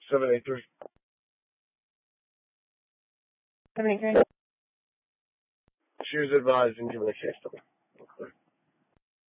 783. 783. She was advised and given a case to me.